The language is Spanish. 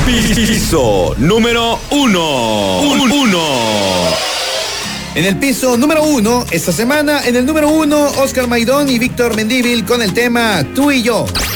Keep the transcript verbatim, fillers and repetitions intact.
Piso número uno. Un, uno. En el piso número uno, esta semana, en el número uno, Oscar Maidón y Víctor Mendívil con el tema Tú y Yo.